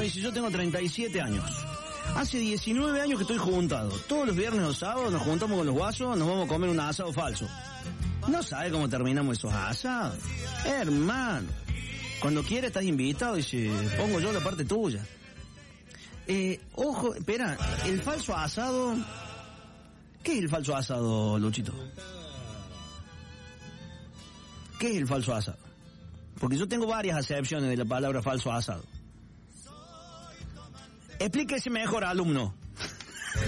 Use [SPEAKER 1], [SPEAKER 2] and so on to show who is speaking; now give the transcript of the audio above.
[SPEAKER 1] dice, yo tengo 37 años. Hace 19 años que estoy juntado. Todos los viernes o sábados nos juntamos con los guasos, nos vamos a comer un asado falso. ¿No sabe cómo terminamos esos asados? Hermano, cuando quiera estás invitado y dice, pongo yo la parte tuya. Ojo, espera, el falso asado... ¿Qué es el falso asado, Luchito? ¿Qué es el falso asado? Porque yo tengo varias acepciones de la palabra falso asado. Explíquese mejor, alumno.